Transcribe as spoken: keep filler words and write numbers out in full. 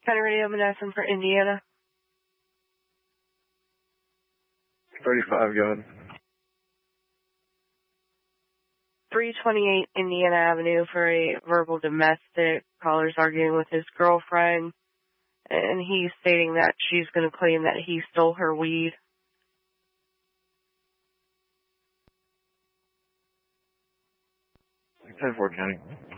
County Radio Menneson for Indiana. thirty-five, go ahead. three twenty-eight Indiana Avenue for a verbal domestic. Caller's arguing with his girlfriend, and he's stating that she's going to claim that he stole her weed. ten four, County.